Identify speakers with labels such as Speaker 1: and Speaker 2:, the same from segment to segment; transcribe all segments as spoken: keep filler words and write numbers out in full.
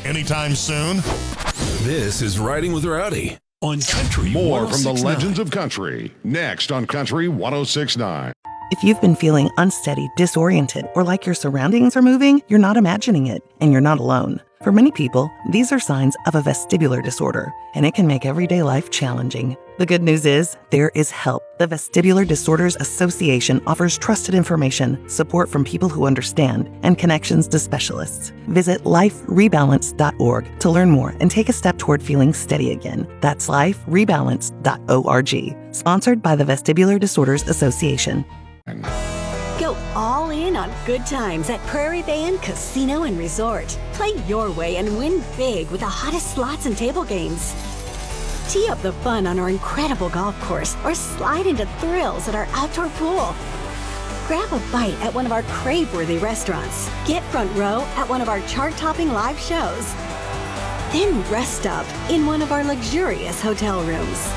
Speaker 1: anytime soon?
Speaker 2: This is Riding with Rowdy on Country
Speaker 3: More from the legends of country. Next on Country one oh six point nine.
Speaker 4: If you've been feeling unsteady, disoriented, or like your surroundings are moving, you're not imagining it, and you're not alone. For many people, these are signs of a vestibular disorder, and it can make everyday life challenging. The good news is, there is help. The Vestibular Disorders Association offers trusted information, support from people who understand, and connections to specialists. Visit life rebalance dot org to learn more and take a step toward feeling steady again. That's life rebalance dot org. Sponsored by the Vestibular Disorders Association.
Speaker 5: Go all in on good times at Prairie Band Casino and Resort. Play your way and win big with the hottest slots and table games. Tee up the fun on our incredible golf course or slide into thrills at our outdoor pool. Grab a bite at one of our crave-worthy restaurants. Get front row at one of our chart-topping live shows. Then rest up in one of our luxurious hotel rooms.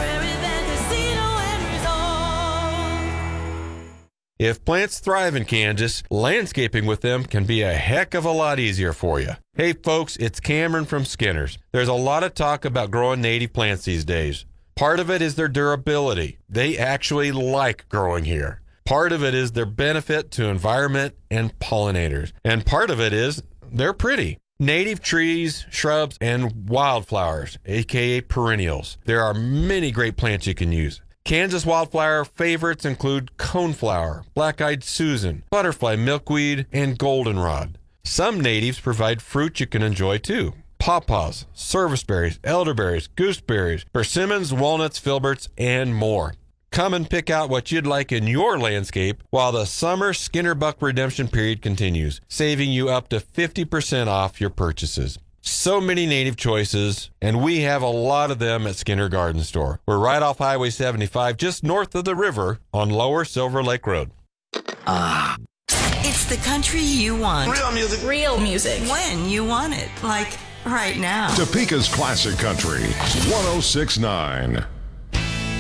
Speaker 6: If plants thrive in Kansas, landscaping with them can be a heck of a lot easier for you. Hey folks, it's Cameron from Skinner's. There's a lot of talk about growing native plants these days. Part of it is their durability. They actually like growing here. Part of it is their benefit to environment and pollinators. And part of it is they're pretty. Native trees, shrubs, and wildflowers, aka perennials. There are many great plants you can use. Kansas wildflower favorites include coneflower, black-eyed Susan, butterfly milkweed, and goldenrod. Some natives provide fruit you can enjoy too. Pawpaws, serviceberries, elderberries, gooseberries, persimmons, walnuts, filberts, and more. Come and pick out what you'd like in your landscape while the summer Skinner Buck redemption period continues, saving you up to fifty percent off your purchases. So many native choices, and we have a lot of them at Skinner Garden Store. We're right off Highway seventy-five, just north of the river on Lower Silver Lake Road.
Speaker 7: Ah. It's the country you want.
Speaker 8: Real music.
Speaker 7: Real music. When you want it. Like right now.
Speaker 3: Topeka's Classic Country one oh six point nine.